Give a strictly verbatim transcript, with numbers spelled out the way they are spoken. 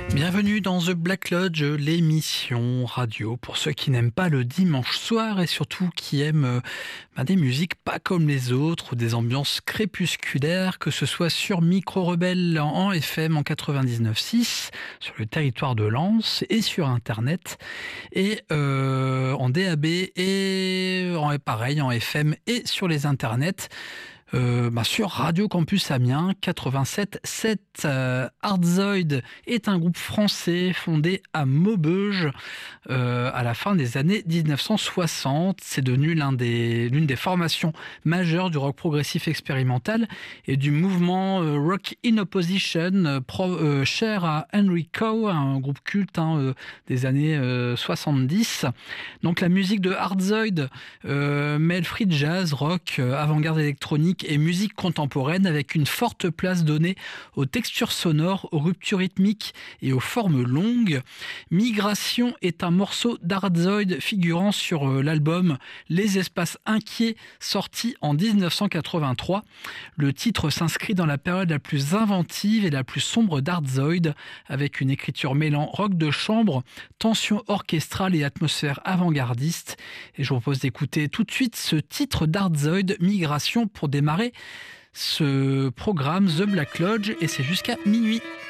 Bienvenue dans The Black Lodge, l'émission radio pour ceux qui n'aiment pas le dimanche soir et surtout qui aiment euh, ben, des musiques pas comme les autres ou des ambiances crépusculaires, que ce soit sur Micro Rebelle en F M en quatre-vingt-dix-neuf virgule six sur le territoire de Lens et sur Internet et euh, en D A B et en, pareil en F M et sur les Internets. Euh, bah sur Radio Campus Amiens quatre-vingt-sept virgule sept. Euh, Hardzoid est un groupe français fondé à Maubeuge euh, à la fin des années dix-neuf cent soixante. C'est devenu l'un des, l'une des formations majeures du rock progressif expérimental et du mouvement euh, Rock in Opposition, euh, pro, euh, cher à Henry Cow, un groupe culte hein, euh, des années euh, soixante-dix. Donc la musique de Hardzoid euh, mêle free jazz, rock, euh, avant-garde électronique et musique contemporaine avec une forte place donnée aux textures sonores, aux ruptures rythmiques et aux formes longues. Migration est un morceau d'Hardzoid figurant sur l'album Les Espaces Inquiets, sorti en dix-neuf cent quatre-vingt-trois. Le titre s'inscrit dans la période la plus inventive et la plus sombre d'Hardzoid, avec une écriture mêlant rock de chambre, tension orchestrale et atmosphère avant-gardiste. Et je vous propose d'écouter tout de suite ce titre d'Hardzoid, Migration, pour démarrer ce programme The Black Lodge, et c'est jusqu'à minuit.